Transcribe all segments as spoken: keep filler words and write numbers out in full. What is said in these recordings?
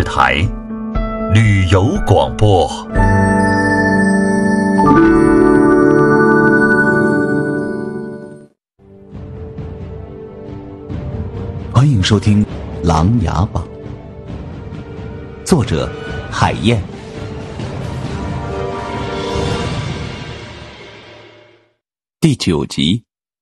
台旅游广播。欢迎收听《琅琊榜》，作者海燕。第九集。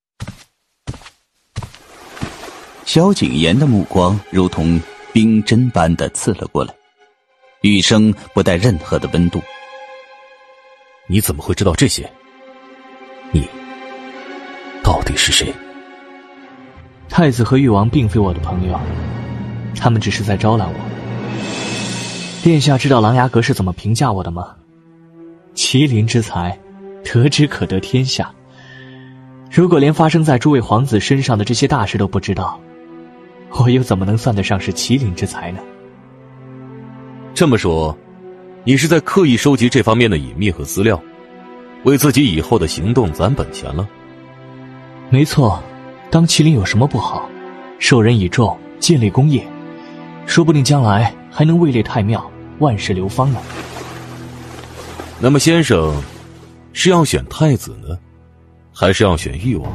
萧景琰的目光如同冰针般的刺了过来，语声不带任何的温度。 你怎么会知道这些？你到底是谁？ 太子和誉王并非我的朋友，他们只是在招揽我。殿下知道琅琊阁是怎么评价我的吗？麒麟之才，得之可得天下。如果连发生在诸位皇子身上的这些大事都不知道，我又怎么能算得上是麒麟之才呢？ 这么说，你是在刻意收集这方面的隐秘和资料，为自己以后的行动攒本钱了？ 没错，当麒麟有什么不好？受人以重，建立功业，说不定将来还能位列太庙，万世流芳呢。 那么先生，是要选太子呢，还是要选誉王？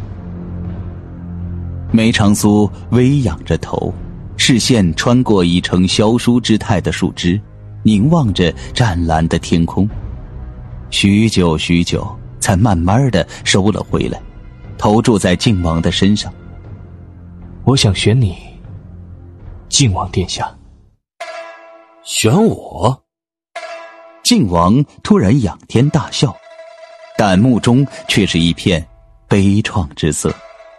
梅长苏微仰着头，视线穿过已成萧疏之态的树枝，凝望着湛蓝的天空，许久许久，才慢慢的收了回来，投注在靖王的身上。 我想选你，靖王殿下。 选我？ 靖王突然仰天大笑，但目中却是一片悲怆之色。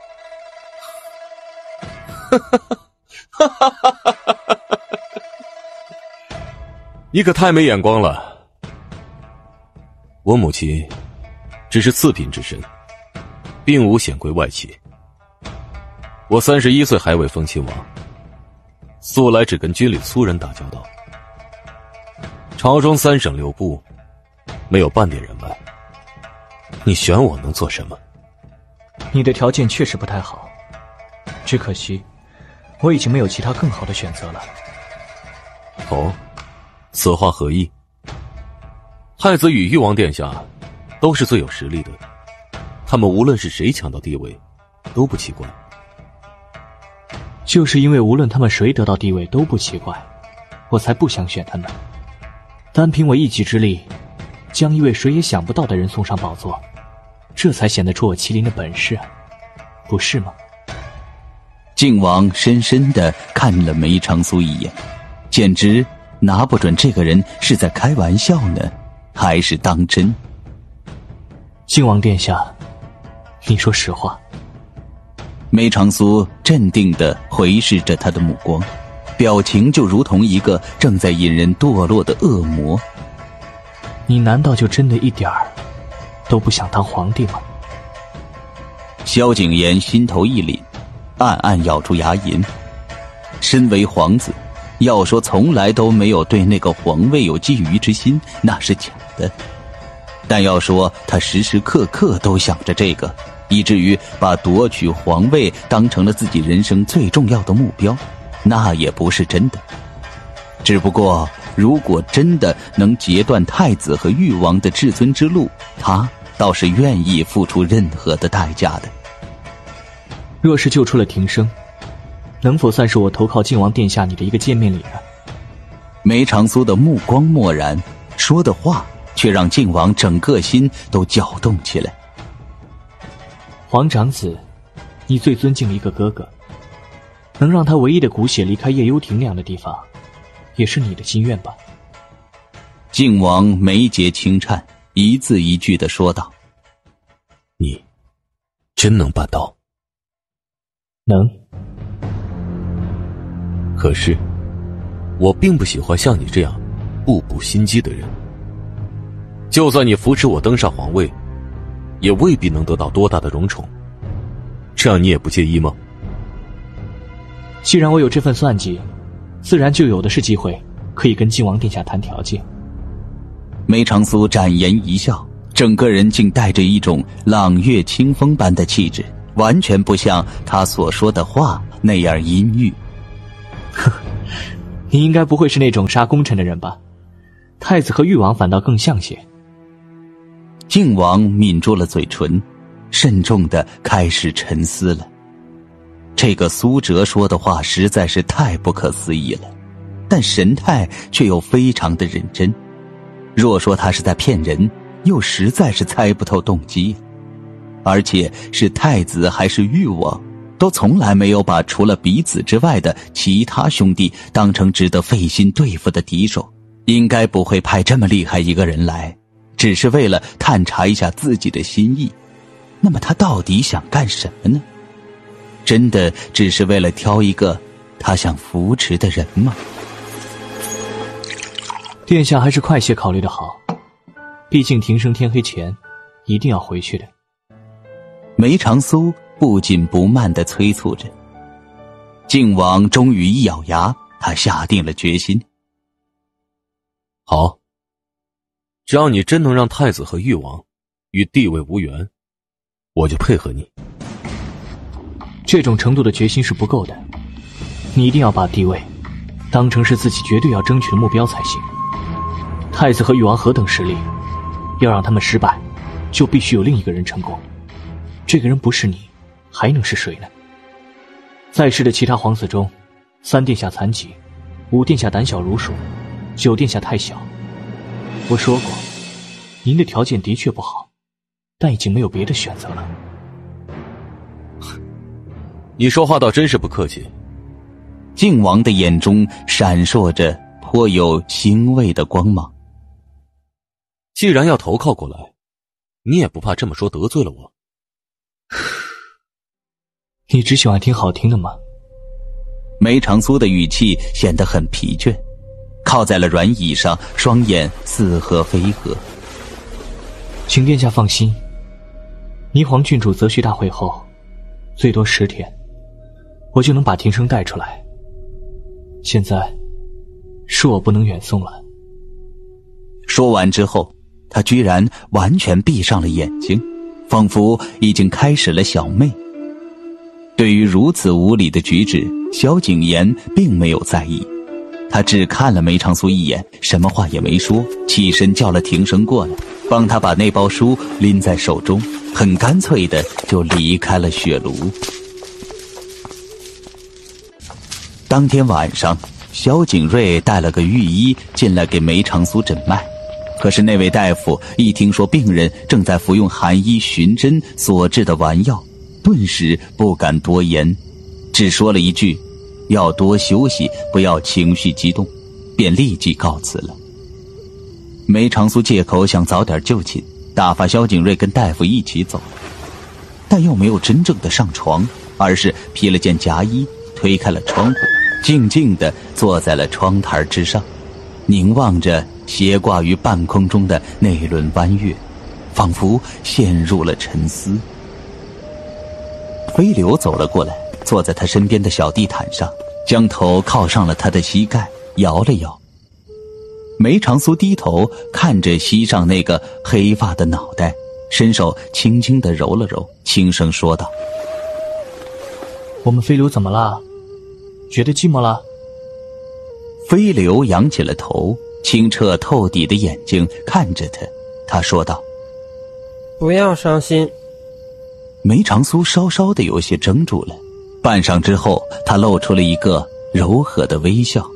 你可太没眼光了。我母亲只是次品之身，并无显贵外戚。我三十一岁还未封亲王，素来只跟军里粗人打交道。朝中三省六部没有半点人脉，你选我能做什么？ 你的条件确实不太好，只可惜我已经没有其他更好的选择了。 哦，此话何意？太子与誉王殿下都是最有实力的，他们无论是谁抢到地位都不奇怪。 就是因为无论他们谁得到地位都不奇怪，我才不想选他们。单凭我一己之力，将一位谁也想不到的人送上宝座，这才显得出我麒麟的本事啊，不是吗？ 靖王深深地看了梅长苏一眼，简直拿不准这个人是在开玩笑呢，还是当真。 靖王殿下，你说实话。 梅长苏镇定地回视着他的目光，表情就如同一个正在引人堕落的恶魔。 你难道就真的一点儿都不想当皇帝吗？ 萧景琰心头一凛，暗暗咬住牙龈。身为皇子，要说从来都没有对那个皇位有觊觎之心，那是假的。但要说他时时刻刻都想着这个，以至于把夺取皇位当成了自己人生最重要的目标，那也不是真的。只不过如果真的能截断太子和誉王的至尊之路，他倒是愿意付出任何的代价的。 若是救出了庭生，能否算是我投靠靖王殿下你的一个见面礼呢？ 梅长苏的目光漠然，说的话却让靖王整个心都搅动起来。 皇长子，你最尊敬的一个哥哥，能让他唯一的骨血离开夜幽亭那样的地方，也是你的心愿吧？ 靖王眉睫轻颤，一字一句地说道： 你真能办到？ 能。 可是我并不喜欢像你这样步步心机的人，就算你扶持我登上皇位，也未必能得到多大的荣宠，这样你也不介意吗？ 既然我有这份算计，自然就有的是机会可以跟靖王殿下谈条件。 梅长苏展颜一笑，整个人竟带着一种朗月清风般的气质，完全不像他所说的话那样阴郁。 你应该不会是那种杀功臣的人吧？太子和誉王反倒更像些。 靖王抿住了嘴唇，慎重地开始沉思了。这个苏哲说的话实在是太不可思议了，但神态却又非常的认真。若说他是在骗人，又实在是猜不透动机。而且是太子还是誉王，都从来没有把除了彼此之外的其他兄弟当成值得费心对付的敌手，应该不会派这么厉害一个人来，只是为了探查一下自己的心意。那么他到底想干什么呢？真的只是为了挑一个他想扶持的人吗？ 殿下还是快些考虑的好，毕竟庭生天黑前一定要回去的。 梅长苏不紧不慢地催促着。靖王终于一咬牙，他下定了决心。 好，只要你真能让太子和誉王与地位无缘，我就配合你。 这种程度的决心是不够的，你一定要把地位当成是自己绝对要争取的目标才行。太子和誉王何等实力，要让他们失败，就必须有另一个人成功。这个人不是你，还能是谁呢？在世的其他皇子中，三殿下残疾，五殿下胆小如鼠，九殿下太小。我说过，您的条件的确不好，但已经没有别的选择了。 你说话倒真是不客气。 靖王的眼中闪烁着颇有欣慰的光芒。 既然要投靠过来，你也不怕这么说得罪了我？ 你只喜欢听好听的吗？ 梅长苏的语气显得很疲倦，靠在了软椅上，双眼似合非合。 请殿下放心，霓凰郡主择婿大会后，最多十天，我就能把庭生带出来。现在是我不能远送了。 说完之后，他居然完全闭上了眼睛，仿佛已经开始了小寐。对于如此无礼的举止，萧景琰并没有在意，他只看了梅长苏一眼，什么话也没说，起身叫了庭生过来，帮他把那包书拎在手中，很干脆的就离开了雪庐。当天晚上，萧景睿带了个御医进来给梅长苏诊脉，可是那位大夫一听说病人正在服用寒医寻针所制的丸药，顿时不敢多言，只说了一句要多休息，不要情绪激动，便立即告辞了。梅长苏借口想早点就寝，打发萧景睿跟大夫一起走，但又没有真正的上床，而是披了件夹衣，推开了窗户，静静地坐在了窗台之上，凝望着斜挂于半空中的那轮弯月，仿佛陷入了沉思。飞流走了过来，坐在他身边的小地毯上，将头靠上了他的膝盖，摇了摇。梅长苏低头看着膝上那个黑发的脑袋，伸手轻轻地揉了揉，轻声说道： 我们飞流怎么了？觉得寂寞了？ 飞流仰起了头，清澈透底的眼睛看着他，他说道： 不要伤心。 梅长苏稍稍的有些怔住了，半晌之后，他露出了一个柔和的微笑。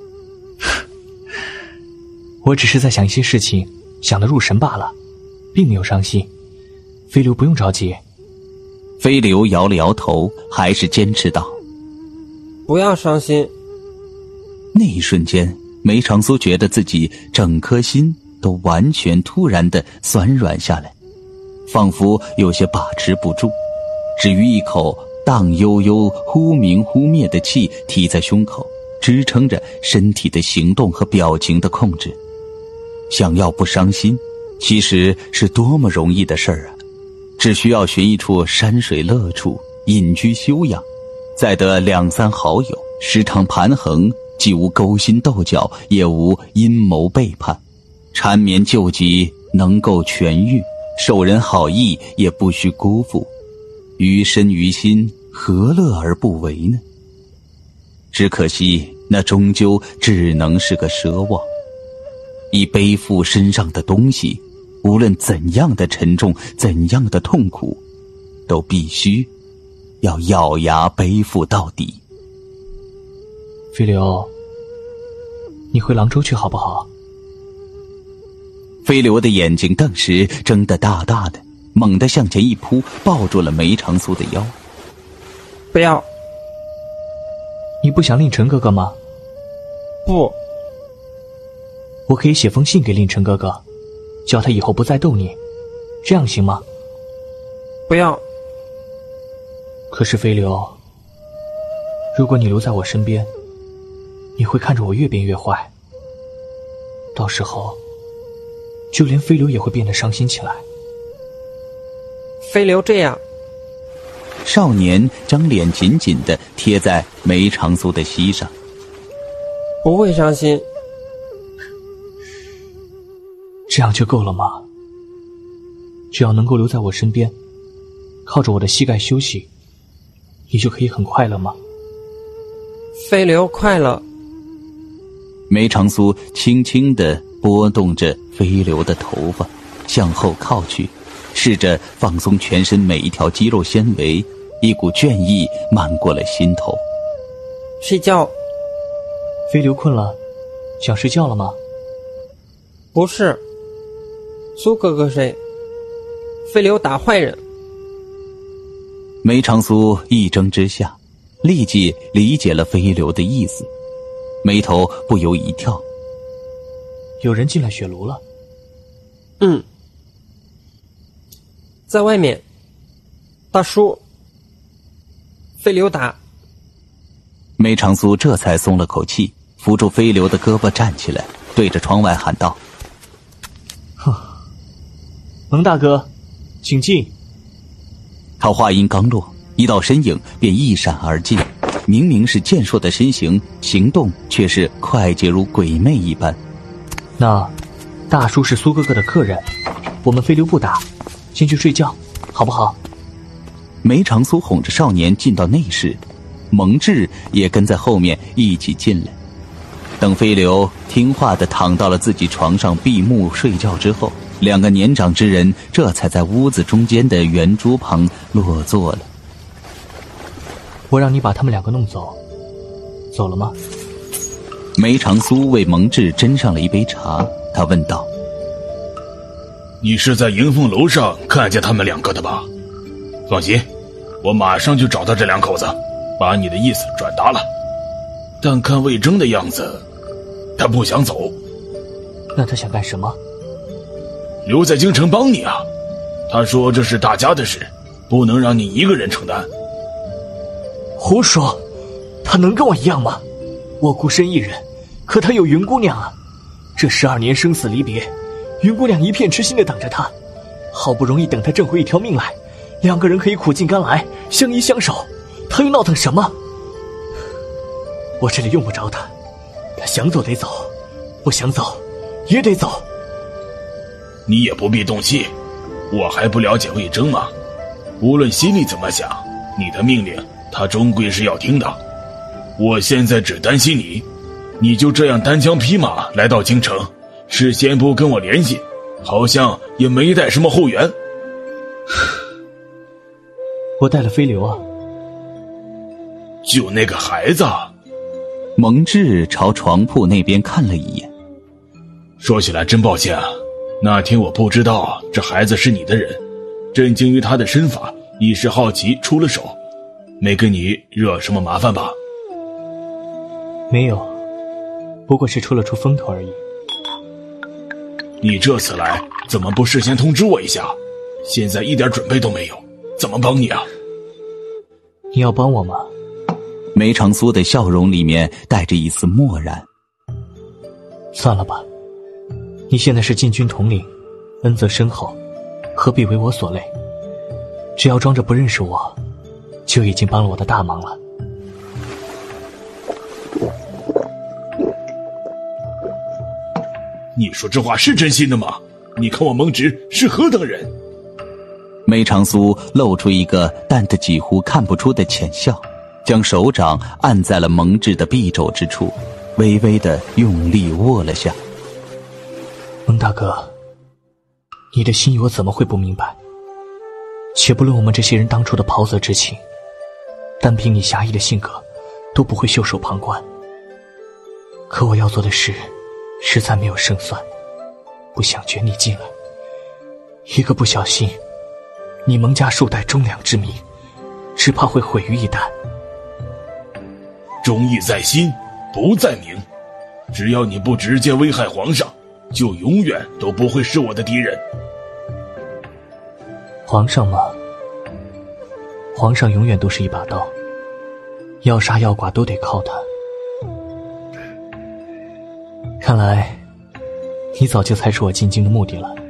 我只是在想一些事情，想得入神罢了，并没有伤心。飞流不用着急。 飞流摇了摇头，还是坚持道： 不要伤心。 那一瞬间，梅长苏觉得自己整颗心都完全突然的酸软下来，仿佛有些把持不住，只于一口荡悠悠忽明忽灭的气提在胸口，支撑着身体的行动和表情的控制。想要不伤心，其实是多么容易的事儿啊！只需要寻一处山水乐处，隐居修养，再得两三好友，时常盘衡，既无勾心斗角，也无阴谋背叛，缠绵救急，能够痊愈，受人好意也不需辜负，于身于心，何乐而不为呢？只可惜那终究只能是个奢望。以背负身上的东西，无论怎样的沉重，怎样的痛苦，都必须要咬牙背负到底。 飞流，你回廊州去好不好？ 飞流的眼睛顿时睁得大大的，猛地向前一扑，抱住了梅长苏的腰。 不要！ 你不想令晨哥哥吗？ 不。 我可以写封信给令晨哥哥，叫他以后不再逗你，这样行吗？ 不要。 可是飞流，如果你留在我身边，你会看着我越变越坏，到时候就连飞流也会变得伤心起来。 飞流这样。 少年将脸紧紧地贴在梅长苏的膝上。 不会伤心。 这样就够了吗？只要能够留在我身边，靠着我的膝盖休息，你就可以很快乐吗？ 飞流快乐。 梅长苏轻轻地拨动着飞流的头发，向后靠去，试着放松全身每一条肌肉纤维，一股倦意漫过了心头。 睡觉。 飞流困了，想睡觉了吗？ 不是，苏哥哥睡。飞流打坏人。 梅长苏一怔之下，立即理解了飞流的意思，眉头不由一跳。 有人进了雪炉了。 嗯，在外面。大叔，飞流打。 梅长苏这才松了口气，扶住飞流的胳膊站起来，对着窗外喊道： 哼，蒙大哥，请进。 他话音刚落，一道身影便一闪而进，明明是健硕的身形，行动却是快捷如鬼魅一般。 那大叔是苏哥哥的客人，我们飞流不打，先去睡觉好不好？ 梅长苏哄着少年进到内室，蒙志也跟在后面一起进来。等飞流听话地躺到了自己床上闭目睡觉之后，两个年长之人这才在屋子中间的圆桌旁落座了。 我让你把他们两个弄走，走了吗？ 梅长苏为蒙志斟上了一杯茶，他问道： 你是在迎凤楼上看见他们两个的吧？放心，我马上就找到这两口子，把你的意思转达了。但看魏征的样子，他不想走。 那他想干什么？ 留在京城帮你啊。他说这是大家的事，不能让你一个人承担。 胡说，他能跟我一样吗？我孤身一人，可他有云姑娘啊。这十二年生死离别，云姑娘一片痴心地等着他，好不容易等他挣回一条命来，两个人可以苦尽甘来，相依相守，他又闹腾什么？我这里用不着他，他想走得走，不想走也得走。 你也不必动气，我还不了解魏征吗？无论心里怎么想，你的命令他终归是要听的。我现在只担心你，你就这样单枪匹马来到京城，事先不跟我联系，好像也没带什么后援。 我带了飞流啊。 就那个孩子。 蒙志朝床铺那边看了一眼。 说起来真抱歉啊，那天我不知道这孩子是你的人，震惊于他的身法，一时好奇出了手，没跟你惹什么麻烦吧？ 没有，不过是出了出风头而已。 你这次来怎么不事先通知我一下？现在一点准备都没有，怎么帮你啊？ 你要帮我吗？ 梅长苏的笑容里面带着一丝漠然。 算了吧，你现在是禁军统领，恩泽深厚，何必为我所累？只要装着不认识我，就已经帮了我的大忙了。 你说这话是真心的吗？你看我蒙直是何等人？ 梅长苏露出一个淡得几乎看不出的浅笑， 将手掌按在了蒙挚的臂肘之处，微微的用力握了下。 蒙大哥，你的心意我怎么会不明白？且不论我们这些人当初的袍泽之情，单凭你侠义的性格，都不会袖手旁观。可我要做的事，实在没有胜算，不想卷你进来。一个不小心，你蒙家数代忠良之名，只怕会毁于一旦。 忠义在心，不在名。只要你不直接危害皇上，就永远都不会是我的敌人。 皇上吗？皇上永远都是一把刀，要杀要剐都得靠他。看来你早就猜出我进京的目的了。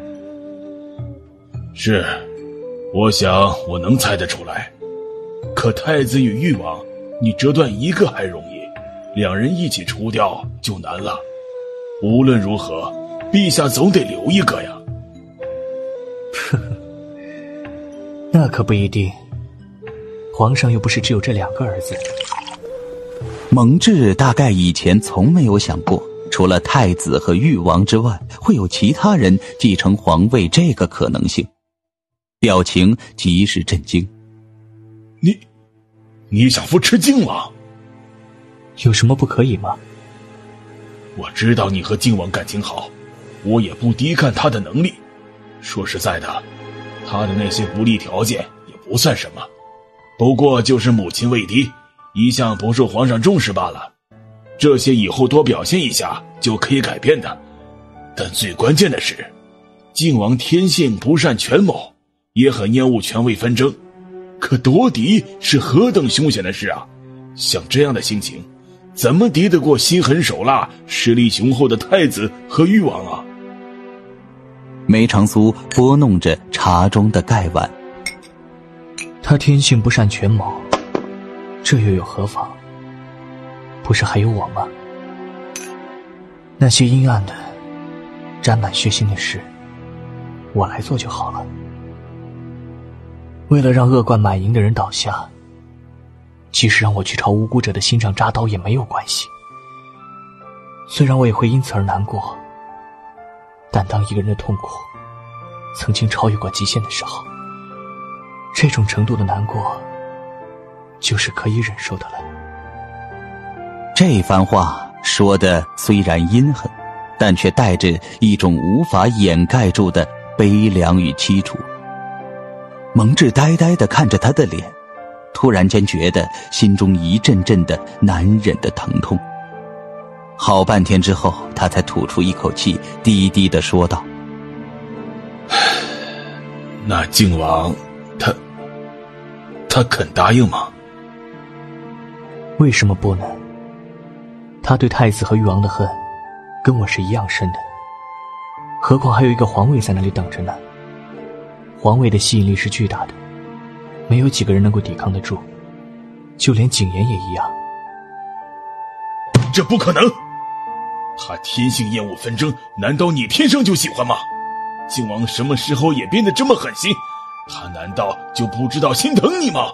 是，我想我能猜得出来。可太子与誉王，你折断一个还容易，两人一起除掉就难了。无论如何，陛下总得留一个呀。 呵呵，那可不一定。皇上又不是只有这两个儿子。 蒙挚大概以前从没有想过，除了太子和誉王之外，会有其他人继承皇位这个可能性，表情极是震惊。 你你想扶持靖王？ 有什么不可以吗？ 我知道你和靖王感情好，我也不低看他的能力。说实在的，他的那些不利条件也不算什么，不过就是母亲未低，一向不受皇上重视罢了。这些以后多表现一下就可以改变的。但最关键的是，靖王天性不善权谋，也很厌恶权位纷争，可夺嫡是何等凶险的事啊！像这样的心情，怎么敌得过心狠手辣、实力雄厚的太子和誉王啊？ 梅长苏拨弄着茶中的盖碗。 他天性不善权谋，这又有何妨？不是还有我吗？那些阴暗的、沾满血腥的事，我来做就好了。为了让恶贯满盈的人倒下，即使让我去朝无辜者的心上扎刀也没有关系。虽然我也会因此而难过，但当一个人的痛苦曾经超越过极限的时候，这种程度的难过就是可以忍受的了。 这番话说的虽然阴狠，但却带着一种无法掩盖住的悲凉与凄楚。蒙挚呆呆地看着他的脸，突然间觉得心中一阵阵的难忍的疼痛。好半天之后，他才吐出一口气，低低地说道： 那靖王他他肯答应吗？ 为什么不呢？他对太子和誉王的恨跟我是一样深的，何况还有一个皇位在那里等着呢。皇位的吸引力是巨大的，没有几个人能够抵抗得住，就连景琰也一样。 这不可能！他天性厌恶纷争，难道你天生就喜欢吗？靖王什么时候也变得这么狠心？他难道就不知道心疼你吗？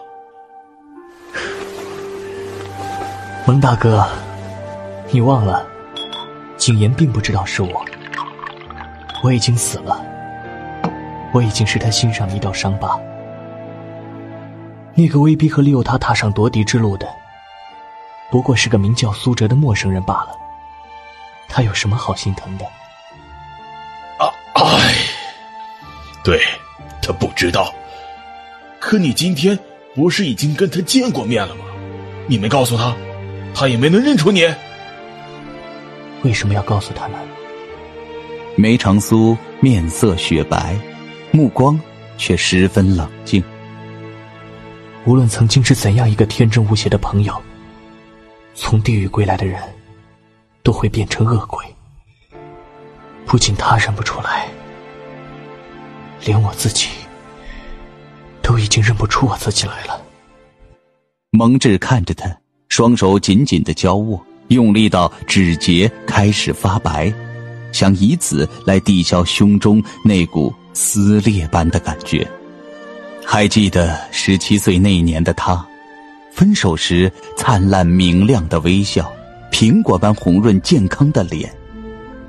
蒙大哥，你忘了，景琰并不知道是我，我已经死了，我已经是他心上的一道伤疤。那个威逼和利诱他踏上夺嫡之路的，不过是个名叫苏哲的陌生人罢了，他有什么好心疼的？ 啊，哎，对，他不知道。可你今天不是已经跟他见过面了吗？你没告诉他，他也没能认出你。 为什么要告诉他呢？ 梅长苏面色雪白，目光却十分冷静。 无论曾经是怎样一个天真无邪的朋友，从地狱归来的人都会变成恶鬼。不仅他认不出来，连我自己都已经认不出我自己来了。 蒙挚看着他，双手紧紧地交握，用力到指节开始发白，想以此来抵消胸中那股撕裂般的感觉。还记得十七岁那年的他， 分手时灿烂明亮的微笑，苹果般红润健康的脸，